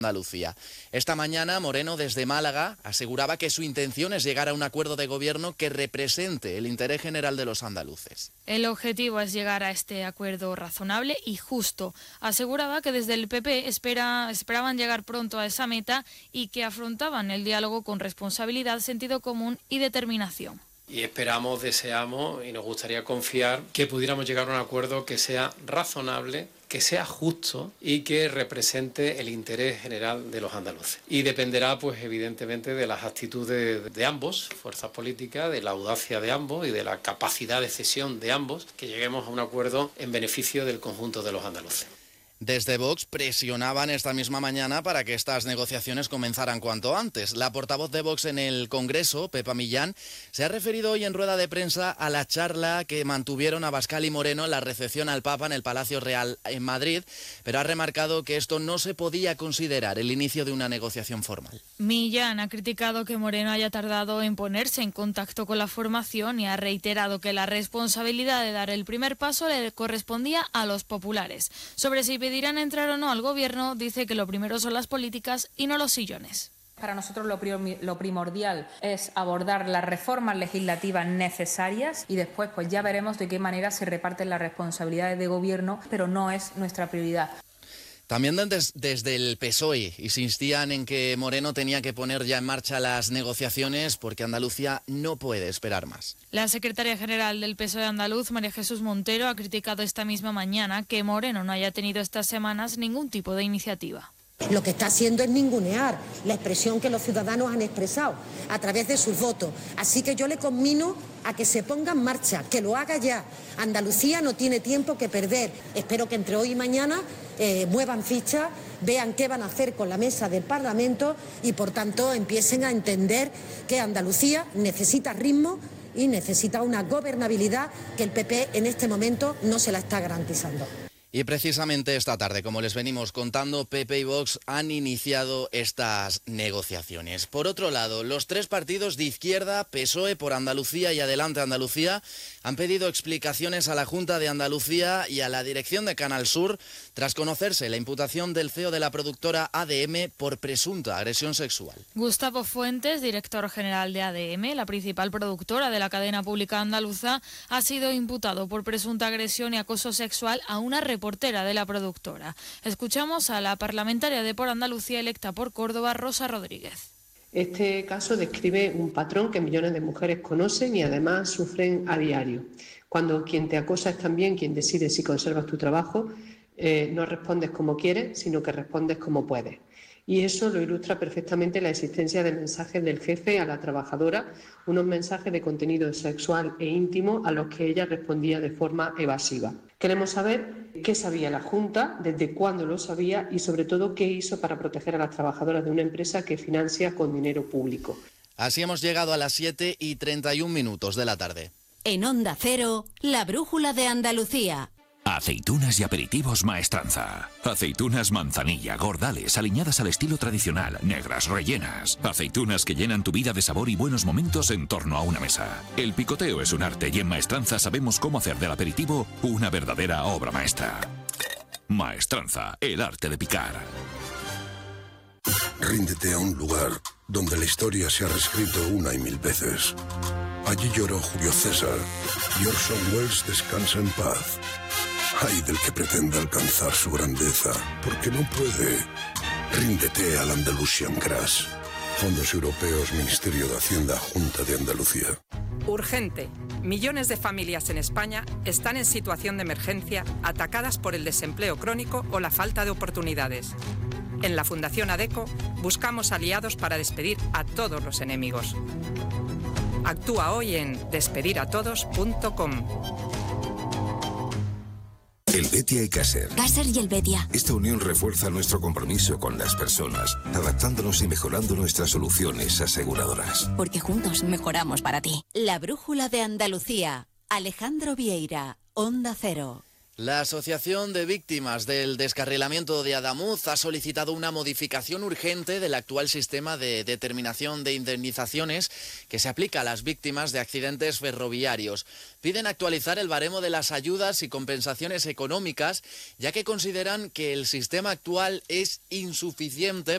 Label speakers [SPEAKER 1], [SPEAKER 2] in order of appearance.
[SPEAKER 1] Andalucía. Esta mañana Moreno desde Málaga aseguraba que su intención es llegar a un acuerdo de gobierno que represente el interés general de los andaluces.
[SPEAKER 2] El objetivo es llegar a este acuerdo razonable y justo. Aseguraba que desde el PP esperaban llegar pronto a esa meta y que afrontaban el diálogo con responsabilidad, sentido común y determinación.
[SPEAKER 3] Y esperamos, deseamos y nos gustaría confiar que pudiéramos llegar a un acuerdo que sea razonable, que sea justo y que represente el interés general de los andaluces. Y dependerá, pues evidentemente, de las actitudes de ambos, fuerzas políticas, de la audacia de ambos y de la capacidad de cesión de ambos, que lleguemos a un acuerdo en beneficio del conjunto de los andaluces.
[SPEAKER 1] Desde Vox presionaban esta misma mañana para que estas negociaciones comenzaran cuanto antes. La portavoz de Vox en el Congreso, Pepa Millán, se ha referido hoy en rueda de prensa a la charla que mantuvieron Abascal y Moreno en la recepción al Papa en el Palacio Real en Madrid, pero ha remarcado que esto no se podía considerar el inicio de una negociación formal.
[SPEAKER 2] Millán ha criticado que Moreno haya tardado en ponerse en contacto con la formación y ha reiterado que la responsabilidad de dar el primer paso le correspondía a los populares. Sobre si pedirán entrar o no al gobierno, dice que lo primero son las políticas y no los sillones.
[SPEAKER 4] Para nosotros lo primordial es abordar las reformas legislativas necesarias y después pues ya veremos de qué manera se reparten las responsabilidades de gobierno, pero no es nuestra prioridad.
[SPEAKER 1] También desde el PSOE insistían en que Moreno tenía que poner ya en marcha las negociaciones porque Andalucía no puede esperar más.
[SPEAKER 2] La secretaria general del PSOE andaluz, María Jesús Montero, ha criticado esta misma mañana que Moreno no haya tenido estas semanas ningún tipo de iniciativa.
[SPEAKER 5] Lo que está haciendo es ningunear la expresión que los ciudadanos han expresado a través de sus votos. Así que yo le conmino a que se ponga en marcha, que lo haga ya. Andalucía no tiene tiempo que perder. Espero que entre hoy y mañana muevan ficha, vean qué van a hacer con la mesa del Parlamento y, por tanto, empiecen a entender que Andalucía necesita ritmo y necesita una gobernabilidad que el PP en este momento no se la está garantizando.
[SPEAKER 1] Y precisamente esta tarde, como les venimos contando, PP y Vox han iniciado estas negociaciones. Por otro lado, los tres partidos de izquierda, PSOE, Por Andalucía y Adelante Andalucía, han pedido explicaciones a la Junta de Andalucía y a la dirección de Canal Sur tras conocerse la imputación del CEO de la productora ADM por presunta agresión sexual.
[SPEAKER 2] Gustavo Fuentes, director general de ADM, la principal productora de la cadena pública andaluza, ha sido imputado por presunta agresión y acoso sexual a una reportera de la productora. Escuchamos a la parlamentaria de Por Andalucía electa por Córdoba, Rosa Rodríguez.
[SPEAKER 6] Este caso describe un patrón que millones de mujeres conocen y además sufren a diario. Cuando quien te acosa es también quien decide si conservas tu trabajo, no respondes como quieres, sino que respondes como puedes. Y eso lo ilustra perfectamente la existencia de mensajes del jefe a la trabajadora, unos mensajes de contenido sexual e íntimo a los que ella respondía de forma evasiva. Queremos saber qué sabía la Junta, desde cuándo lo sabía y, sobre todo, qué hizo para proteger a las trabajadoras de una empresa que financia con dinero público.
[SPEAKER 1] Así hemos llegado a las 7:31 de la tarde.
[SPEAKER 7] En Onda Cero, la brújula de Andalucía.
[SPEAKER 8] Aceitunas y aperitivos Maestranza. Aceitunas manzanilla, gordales, aliñadas al estilo tradicional, negras, rellenas. Aceitunas que llenan tu vida de sabor y buenos momentos en torno a una mesa. El picoteo es un arte y en Maestranza sabemos cómo hacer del aperitivo una verdadera obra maestra. Maestranza, el arte de picar.
[SPEAKER 9] Ríndete a un lugar donde la historia se ha reescrito una y mil veces. Allí lloró Julio César y Orson Welles descansa en paz. Ay del que pretenda alcanzar su grandeza, porque no puede. Ríndete al Andalusian Crash. Fondos Europeos, Ministerio de Hacienda, Junta de Andalucía.
[SPEAKER 10] Urgente. Millones de familias en España están en situación de emergencia, atacadas por el desempleo crónico o la falta de oportunidades. En la Fundación ADECO buscamos aliados para despedir a todos los enemigos. Actúa hoy en despediratodos.com.
[SPEAKER 11] El Betia y Caser.
[SPEAKER 12] Caser y el Betia.
[SPEAKER 11] Esta unión refuerza nuestro compromiso con las personas, adaptándonos y mejorando nuestras soluciones aseguradoras.
[SPEAKER 12] Porque juntos mejoramos para ti.
[SPEAKER 7] La brújula de Andalucía. Alejandro Vieira, Onda Cero.
[SPEAKER 1] La Asociación de Víctimas del Descarrilamiento de Adamuz ha solicitado una modificación urgente del actual sistema de determinación de indemnizaciones que se aplica a las víctimas de accidentes ferroviarios. Piden actualizar el baremo de las ayudas y compensaciones económicas, ya que consideran que el sistema actual es insuficiente